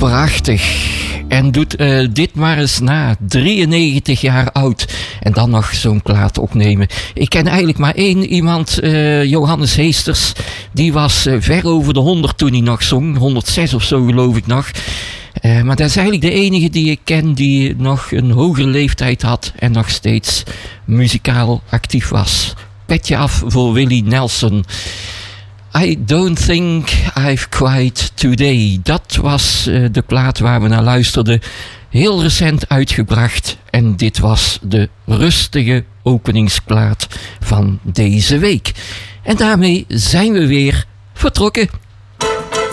Prachtig. En doet dit maar eens na. 93 jaar oud. En dan nog zo'n plaat opnemen. Ik ken eigenlijk maar één iemand. Johannes Heesters. Die was ver over de 100 toen hij nog zong. 106 of zo geloof ik nog. Maar dat is eigenlijk de enige die ik ken die nog een hogere leeftijd had. En nog steeds muzikaal actief was. Petje af voor Willie Nelson. I Don't Think I've Cried Today. Dat was de plaat waar we naar luisterden. Heel recent uitgebracht. En dit was de rustige openingsplaat van deze week. En daarmee zijn we weer vertrokken.